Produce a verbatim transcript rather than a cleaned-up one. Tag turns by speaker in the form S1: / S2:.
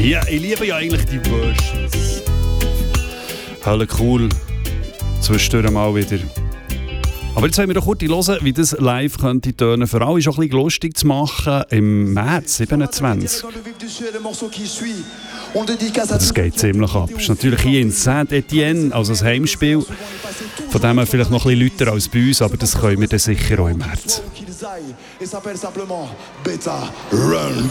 S1: Ja, ich liebe ja eigentlich die Versions. Hölle cool. Zwischendurch mal wieder. Aber jetzt wollen wir doch kurz hören, wie das live könnte tönen. Für alle ist auch ein bisschen lustig zu machen im März siebenundzwanzig. Das geht ziemlich ab. Das ist natürlich hier in Saint-Étienne, also das Heimspiel. Von dem her vielleicht noch ein bisschen lauter als bei uns, aber das können wir dann sicher auch im März.
S2: Il s'appelle simplement Beta Run.